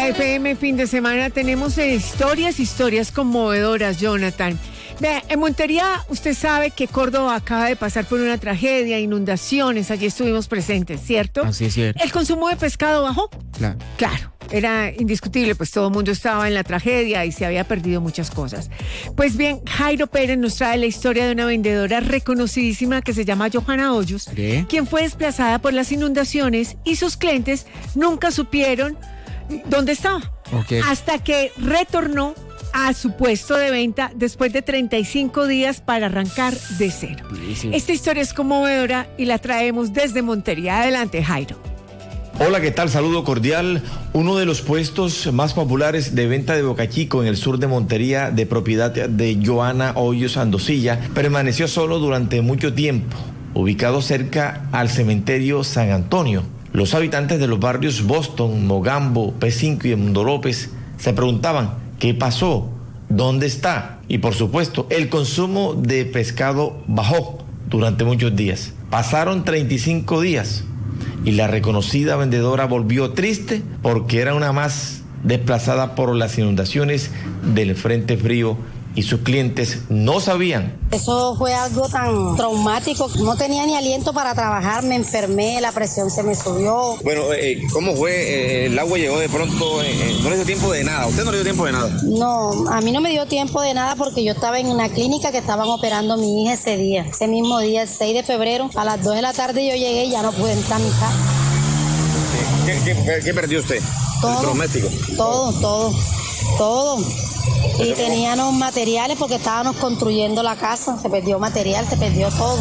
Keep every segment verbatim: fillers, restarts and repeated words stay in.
la F M fin de semana tenemos historias, historias conmovedoras, Jonathan. Vea, en Montería usted sabe que Córdoba acaba de pasar por una tragedia, inundaciones, allí estuvimos presentes, ¿cierto? Así es cierto. ¿El consumo de pescado bajó? Claro. Claro, era indiscutible, pues todo el mundo estaba en la tragedia y se había perdido muchas cosas. Pues bien, Jairo Pérez nos trae la historia de una vendedora reconocidísima que se llama Johanna Hoyos, ¿Qué? quien fue desplazada por las inundaciones y sus clientes nunca supieron dónde estaba. Okay. Hasta que retornó a su puesto de venta después de treinta y cinco días para arrancar de cero. Sí, sí. Esta historia es conmovedora y la traemos desde Montería. Adelante, Jairo. Hola, ¿qué tal? Saludo cordial. Uno de los puestos más populares de venta de Boca Chico en el sur de Montería, de propiedad de Johanna Hoyos Andosilla, permaneció solo durante mucho tiempo, ubicado cerca al cementerio San Antonio. Los habitantes de los barrios Boston, Mogambo, P cinco y Mundo López se preguntaban ¿qué pasó? ¿Dónde está? Y por supuesto, el consumo de pescado bajó durante muchos días. Pasaron treinta y cinco días y la reconocida vendedora volvió triste porque era una más desplazada por las inundaciones del Frente Frío y sus clientes no sabían. Eso fue algo tan traumático, no tenía ni aliento para trabajar, me enfermé, la presión se me subió. Bueno, eh, ¿cómo fue? Eh, el agua llegó de pronto, eh, no le dio tiempo de nada, ¿usted no le dio tiempo de nada? No, a mí no me dio tiempo de nada porque yo estaba en una clínica que estaban operando a mi hija ese día, ese mismo día, el seis de febrero, a las dos de la tarde yo llegué y ya no pude entrar a mi casa. ¿Qué, qué, qué perdió usted? Todo, ¿Electrodoméstico? Todo, todo, todo. Y teníamos materiales porque estábamos construyendo la casa, se perdió material, se perdió todo.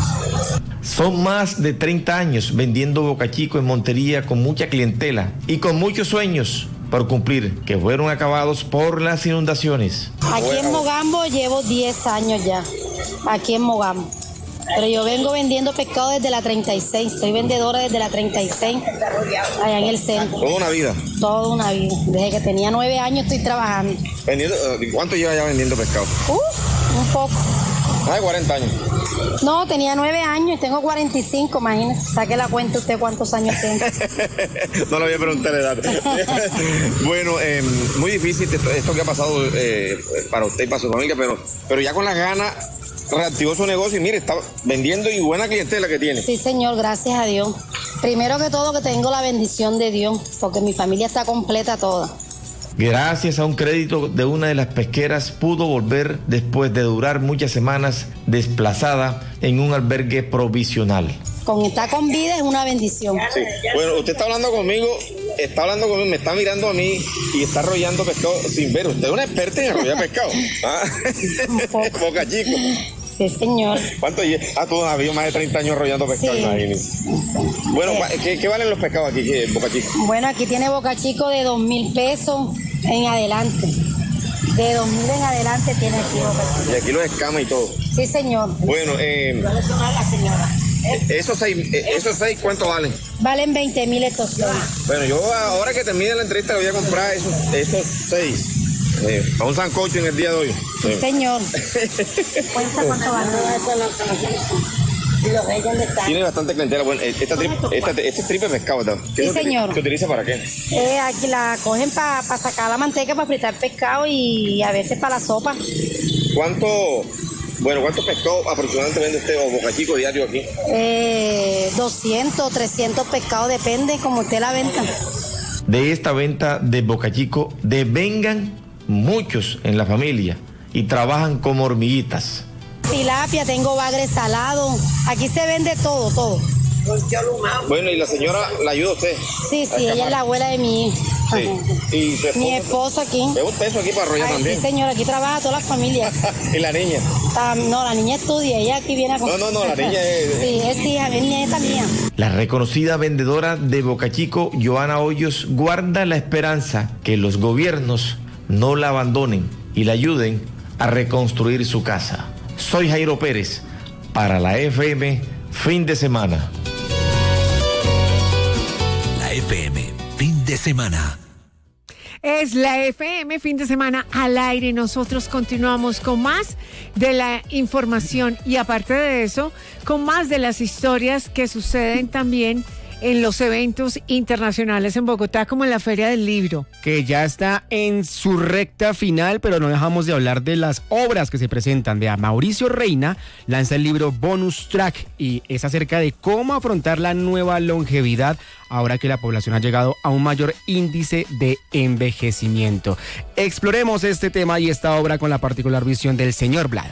Son más de treinta años vendiendo Boca Chico en Montería con mucha clientela y con muchos sueños por cumplir que fueron acabados por las inundaciones. Aquí en Mogambo llevo diez años ya, aquí en Mogambo. Pero yo vengo vendiendo pescado desde la treinta y seis, soy vendedora desde la treinta y seis, allá en el centro. Toda una vida. Toda una vida, desde que tenía nueve años estoy trabajando. Vendiendo, ¿cuánto lleva ya vendiendo pescado? Uh, un poco. Más de cuarenta años. No, tenía nueve años y tengo cuarenta y cinco, imagínese. Saque la cuenta usted cuántos años tengo. No le voy a preguntar la edad. Bueno, eh, muy difícil esto, esto que ha pasado eh, para usted y para su familia, pero, pero ya con las ganas reactivó su negocio y mire, está vendiendo y buena clientela que tiene. Sí, señor, gracias a Dios. Primero que todo que tengo la bendición de Dios, porque mi familia está completa toda. Gracias a un crédito de una de las pesqueras pudo volver después de durar muchas semanas desplazada en un albergue provisional. Con estar con vida es una bendición. Sí. Bueno, usted está hablando conmigo, está hablando conmigo, me está mirando a mí y está arrollando pescado sin ver. Usted es una experta en arrollar pescado. ¿Ah? Un poco. Boca Chico. Sí, señor. ¿Cuánto lleva? Ah, todavía más de treinta años arrollando pescado, Sí. imagínese. Bueno, Sí. ¿qué, ¿qué valen los pescados aquí, Boca Chico? Bueno, aquí tiene Boca Chico de dos mil pesos en adelante. De dos mil en adelante tiene aquí Boca Chico. Y aquí los escamas y todo. Sí, señor. Bueno, eh, La señora. esos seis, eh, esos seis, ¿cuánto valen? Valen veinte mil estos soles. Bueno, yo ahora que termine la entrevista le voy a comprar esos, esos seis. Eh, a un sancocho en el día de hoy. Sí, Eh, señor. Cuenta cuánto vale. Y los reyes de están. Tiene bastante clientela. Bueno, esta trip, esta, este es triple pescado, ¿verdad? ¿Qué Sí, se utiliza- señor. ¿Se utiliza para qué? Eh, aquí la cogen para pa sacar la manteca, para fritar pescado y a veces para la sopa. ¿Cuánto, bueno, cuántos pescados aproximadamente vende usted o Boca Chico diario aquí? Eh, doscientos, trescientos pescados, depende como usted la venta. De esta venta de Boca Chico devengan muchos en la familia y trabajan como hormiguitas. Tilapia, tengo bagre salado. Aquí se vende todo, todo. Bueno, y la señora la ayuda a usted. Sí, sí, ella es la abuela de mi hija. Sí. Y su Mi esposo. esposo aquí. Es un peso aquí para arrollar Ay, también. sí, señora, aquí trabaja toda la familia. Y la niña. Ah, no, la niña estudia, ella aquí viene a... No, no, no, la niña es. Sí, es hija, es nieta mía. La reconocida vendedora de Boca Chico, Johanna Hoyos, guarda la esperanza que los gobiernos no la abandonen y la ayuden a reconstruir su casa. Soy Jairo Pérez para la F M Fin de Semana. La F M Fin de Semana. Es la F M fin de semana al aire. Nosotros continuamos con más de la información y aparte de eso, con más de las historias que suceden también en los eventos internacionales en Bogotá, como en la Feria del Libro. Que ya está en su recta final, pero no dejamos de hablar de las obras que se presentan. Vea, Mauricio Reina lanza el libro Bonus Track y es acerca de cómo afrontar la nueva longevidad ahora que la población ha llegado a un mayor índice de envejecimiento. Exploremos este tema y esta obra con la particular visión del señor Blado.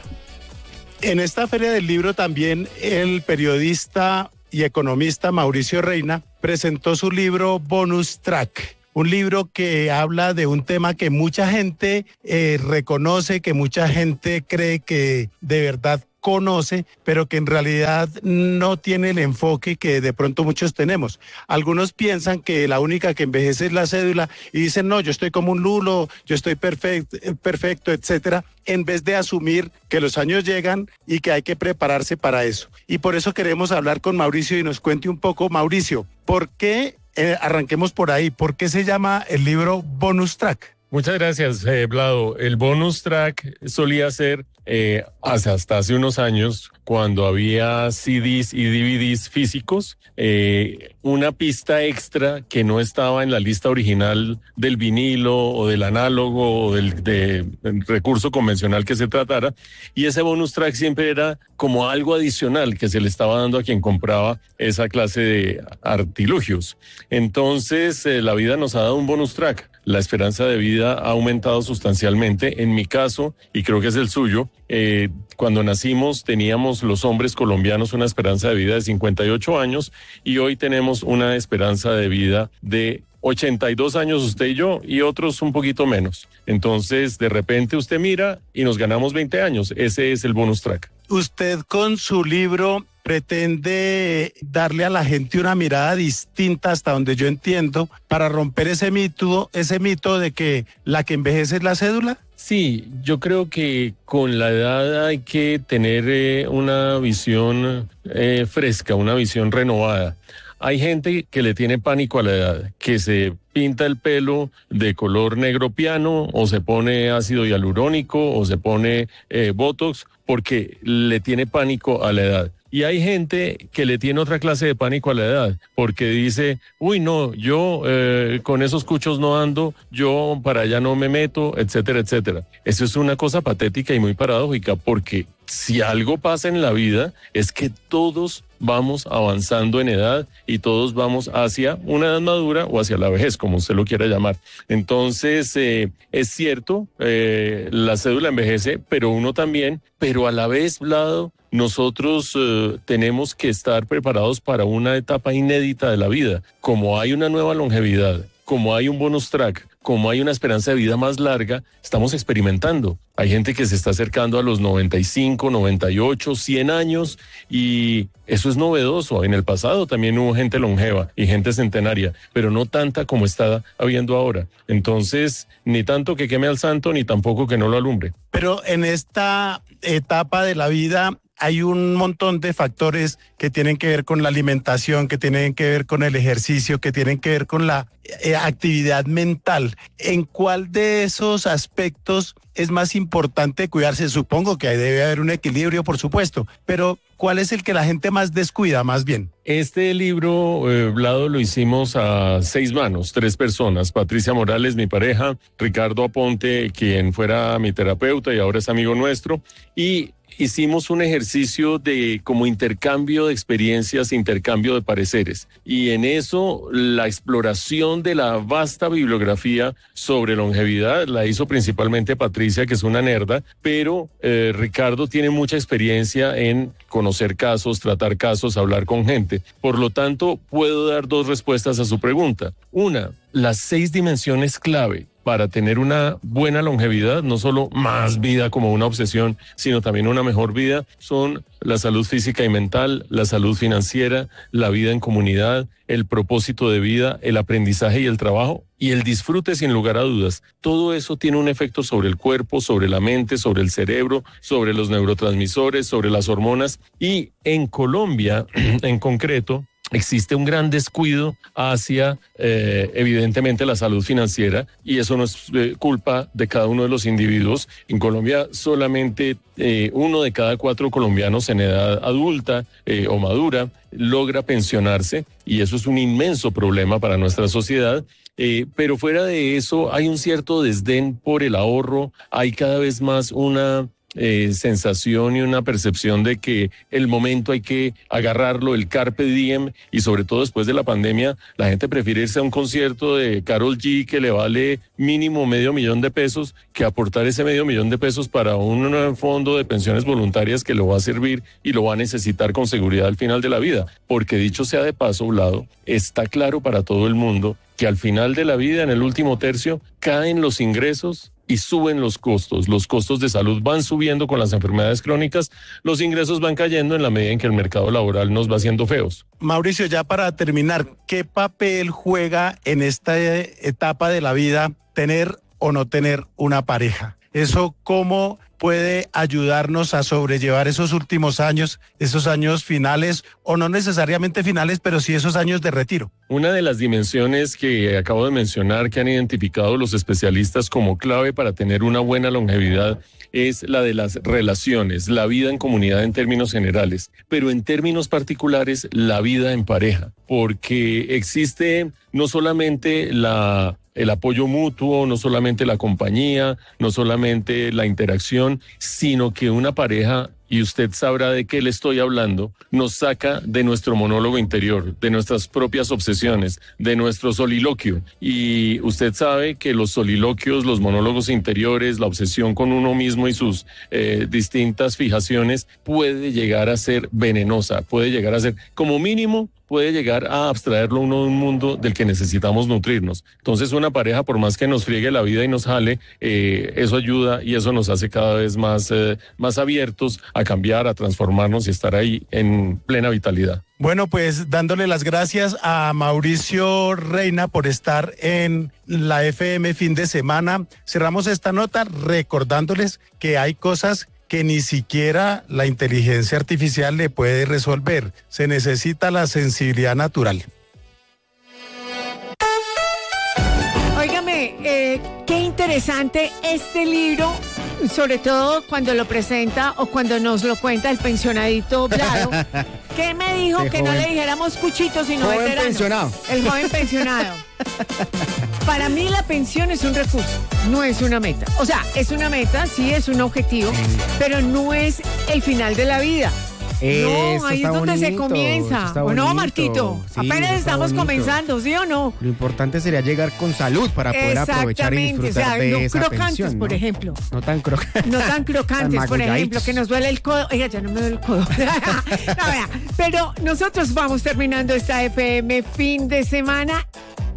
En esta Feria del Libro también el periodista y economista Mauricio Reina presentó su libro Bonus Track, un libro que habla de un tema que mucha gente eh, reconoce, que mucha gente cree que de verdad conoce, pero que en realidad no tiene el enfoque que de pronto muchos tenemos. Algunos piensan que la única que envejece es la cédula y dicen, no, yo estoy como un lulo, yo estoy perfecto, perfecto, etcétera, en vez de asumir que los años llegan y que hay que prepararse para eso. Y por eso queremos hablar con Mauricio y nos cuente un poco, Mauricio, ¿por qué, eh, arranquemos por ahí, por qué se llama el libro Bonus Track? Muchas gracias, eh, Blado. El Bonus Track solía ser eh, hasta, hasta hace unos años, cuando había C Ds y D V Ds físicos, eh, una pista extra que no estaba en la lista original del vinilo o del análogo o del, de, del recurso convencional que se tratara, y ese bonus track siempre era como algo adicional que se le estaba dando a quien compraba esa clase de artilugios. Entonces, eh, la vida nos ha dado un bonus track. La esperanza de vida ha aumentado sustancialmente. En mi caso, y creo que es el suyo, eh, cuando nacimos teníamos los hombres colombianos una esperanza de vida de cincuenta y ocho años y hoy tenemos una esperanza de vida de ochenta y dos años usted y yo y otros un poquito menos. Entonces, de repente usted mira y nos ganamos veinte años. Ese es el bonus track. Usted con su libro pretende darle a la gente una mirada distinta, hasta donde yo entiendo, para romper ese mito, ese mito de que la que envejece es la cédula. Sí, yo creo que con la edad hay que tener eh, una visión eh, fresca, una visión renovada. Hay gente que le tiene pánico a la edad, que se pinta el pelo de color negro piano o se pone ácido hialurónico o se pone eh, botox porque le tiene pánico a la edad. Y hay gente que le tiene otra clase de pánico a la edad, porque dice, uy, no, yo eh, con esos cuchos no ando, yo para allá no me meto, etcétera, etcétera. Eso es una cosa patética y muy paradójica, porque si algo pasa en la vida es que todos vamos avanzando en edad y todos vamos hacia una edad madura o hacia la vejez, como usted lo quiera llamar. Entonces, eh, es cierto, eh, la cédula envejece, pero uno también, pero a la vez, Vlado, nosotros eh, tenemos que estar preparados para una etapa inédita de la vida. Como hay una nueva longevidad, como hay un bonus track, como hay una esperanza de vida más larga, estamos experimentando. Hay gente que se está acercando a los noventa y cinco, noventa y ocho, cien años y eso es novedoso. En el pasado también hubo gente longeva y gente centenaria, pero no tanta como está habiendo ahora. Entonces, ni tanto que queme al santo, ni tampoco que no lo alumbre. Pero en esta etapa de la vida hay un montón de factores que tienen que ver con la alimentación, que tienen que ver con el ejercicio, que tienen que ver con la eh, actividad mental. ¿En cuál de esos aspectos es más importante cuidarse? Supongo que debe haber un equilibrio, por supuesto, pero ¿cuál es el que la gente más descuida, más bien? Este libro, eh, Vlado, lo hicimos a seis manos, tres personas. Patricia Morales, mi pareja, Ricardo Aponte, quien fuera mi terapeuta y ahora es amigo nuestro, y hicimos un ejercicio de como intercambio de experiencias, intercambio de pareceres. Y en eso la exploración de la vasta bibliografía sobre longevidad la hizo principalmente Patricia, que es una nerda, pero eh, Ricardo tiene mucha experiencia en conocer casos, tratar casos, hablar con gente. Por lo tanto, puedo dar dos respuestas a su pregunta. Una, las seis dimensiones clave para tener una buena longevidad, no solo más vida como una obsesión, sino también una mejor vida, son la salud física y mental, la salud financiera, la vida en comunidad, el propósito de vida, el aprendizaje y el trabajo, y el disfrute sin lugar a dudas. Todo eso tiene un efecto sobre el cuerpo, sobre la mente, sobre el cerebro, sobre los neurotransmisores, sobre las hormonas, y en Colombia, en concreto, existe un gran descuido hacia, eh, evidentemente, la salud financiera, y eso no es eh, culpa de cada uno de los individuos. En Colombia solamente eh, uno de cada cuatro colombianos en edad adulta eh, o madura logra pensionarse, y eso es un inmenso problema para nuestra sociedad. Eh, pero fuera de eso hay un cierto desdén por el ahorro, hay cada vez más una eh, sensación y una percepción de que el momento hay que agarrarlo, el carpe diem, y sobre todo después de la pandemia la gente prefiere irse a un concierto de Karol G que le vale mínimo medio millón de pesos que aportar ese medio millón de pesos para un fondo de pensiones voluntarias que lo va a servir y lo va a necesitar con seguridad al final de la vida, porque dicho sea de paso, Vlado, está claro para todo el mundo que al final de la vida, en el último tercio, caen los ingresos y suben los costos. Los costos de salud van subiendo con las enfermedades crónicas, los ingresos van cayendo en la medida en que el mercado laboral nos va haciendo feos. Mauricio, ya para terminar, ¿qué papel juega en esta etapa de la vida tener o no tener una pareja? ¿Eso cómo puede ayudarnos a sobrellevar esos últimos años, esos años finales, o no necesariamente finales, pero sí esos años de retiro? Una de las dimensiones que acabo de mencionar, que han identificado los especialistas como clave para tener una buena longevidad, es la de las relaciones, la vida en comunidad en términos generales, pero en términos particulares, la vida en pareja, porque existe no solamente la... el apoyo mutuo, no solamente la compañía, no solamente la interacción, sino que una pareja, y usted sabrá de qué le estoy hablando, nos saca de nuestro monólogo interior, de nuestras propias obsesiones, de nuestro soliloquio. Y usted sabe que los soliloquios, los monólogos interiores, la obsesión con uno mismo y sus eh, distintas fijaciones puede llegar a ser venenosa, puede llegar a ser, como mínimo, puede llegar a abstraerlo uno de un mundo del que necesitamos nutrirnos. Entonces una pareja, por más que nos friegue la vida y nos jale, eh, eso ayuda y eso nos hace cada vez más, eh, más abiertos a cambiar, a transformarnos y estar ahí en plena vitalidad. Bueno, pues dándole las gracias a Mauricio Reina por estar en la F M fin de semana. Cerramos esta nota recordándoles que hay cosas que ni siquiera la inteligencia artificial le puede resolver. Se necesita la sensibilidad natural. Óigame, eh, qué interesante este libro, sobre todo cuando lo presenta o cuando nos lo cuenta el pensionadito Vlado, que me dijo Qué que joven. no le dijéramos cuchito, sino Joven veterano. pensionado. El joven pensionado. Para mí la pensión es un recurso, no es una meta. O sea, es una meta, sí, es un objetivo, pero no es el final de la vida. Eso No, ahí está es donde se bonito, comienza. eso está ¿O no, bonito. Marquito? Sí, Apenas eso está estamos bonito. comenzando, ¿sí o no? Lo importante sería llegar con salud para poder aprovechar y Exactamente, disfrutar o sea, de no esa crocantes, pensión, por ¿no? ejemplo. No tan crocantes. No tan crocantes, Tan por ejemplo, magulladitos. que nos duele el codo. Oiga, ya no me duele el codo. No, vea, pero nosotros vamos terminando esta F M fin de semana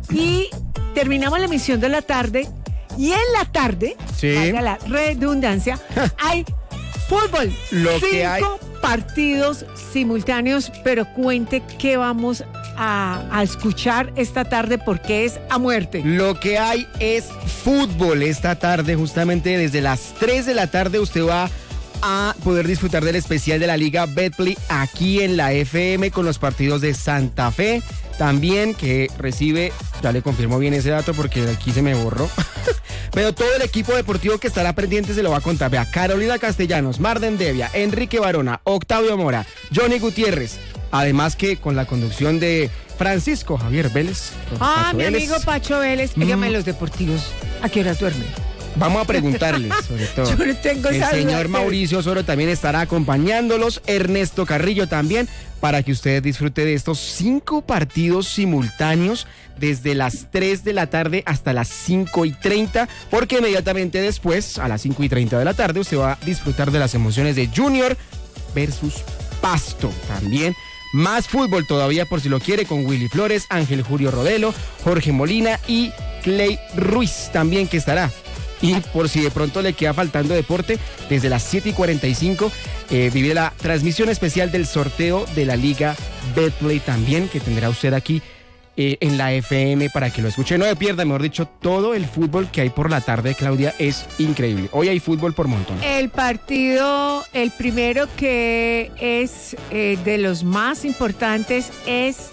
y terminamos la emisión de la tarde. Y en la tarde, Sí. valga la redundancia, hay fútbol. Lo Cinco que hay- partidos simultáneos, pero cuente qué vamos a, a escuchar esta tarde porque es a muerte. Lo que hay es fútbol esta tarde, justamente desde las tres de la tarde usted va a poder disfrutar del especial de la Liga Betplay aquí en la F M con los partidos de Santa Fe, también que recibe, ya le confirmo bien ese dato porque aquí se me borró, pero todo el equipo deportivo que estará pendiente se lo va a contar. Vea, Carolina Castellanos, Marden Devia, Enrique Barona, Octavio Mora, Johnny Gutiérrez, además que con la conducción de Francisco Javier Vélez. Ah, Pacho mi Vélez. amigo Pacho Vélez, Mm. dígame los deportivos, ¿a qué horas duermen? Vamos a preguntarles, sobre todo. Yo no tengo El esa duda, señor pero- Mauricio Soro también estará acompañándolos, Ernesto Carrillo también, para que usted disfrute de estos cinco partidos simultáneos desde las tres de la tarde hasta las cinco y treinta, porque inmediatamente después, a las cinco y treinta de la tarde, usted va a disfrutar de las emociones de Junior versus Pasto. También más fútbol todavía por si lo quiere con Willy Flores, Ángel Julio Rodelo, Jorge Molina y Clay Ruiz también que estará. Y por si de pronto le queda faltando deporte, desde las siete y cuarenta y cinco eh, vive la transmisión especial del sorteo de la Liga Betplay también, que tendrá usted aquí eh, en la F M para que lo escuche. No se pierda, mejor dicho, todo el fútbol que hay por la tarde, Claudia, es increíble. Hoy hay fútbol por montón. El partido, el primero que es eh, de los más importantes es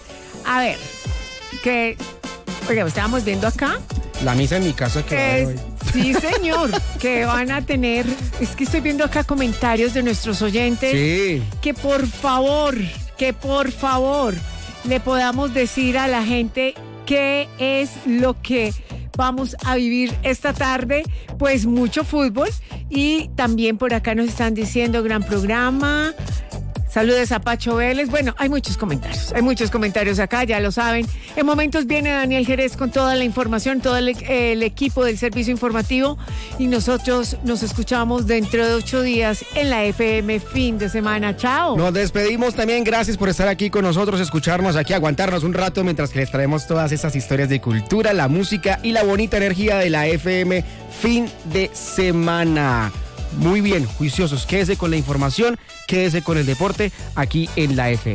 A ver, que, oye, estábamos viendo acá. La misa en mi casa que va a haber Es- hoy. sí, señor, que van a tener, es que estoy viendo acá comentarios de nuestros oyentes, Sí. que por favor, que por favor le podamos decir a la gente qué es lo que vamos a vivir esta tarde. Pues mucho fútbol, y también por acá nos están diciendo gran programa. Saludos a Pacho Vélez. Bueno, hay muchos comentarios, hay muchos comentarios acá, ya lo saben. En momentos viene Daniel Jerez con toda la información, todo el, el equipo del servicio informativo, y nosotros nos escuchamos dentro de ocho días en la F M fin de semana. Chao. Nos despedimos también, gracias por estar aquí con nosotros, escucharnos aquí, aguantarnos un rato mientras que les traemos todas esas historias de cultura, la música y la bonita energía de la F M fin de semana. Muy bien, juiciosos, quédese con la información, quédese con el deporte aquí en la F M.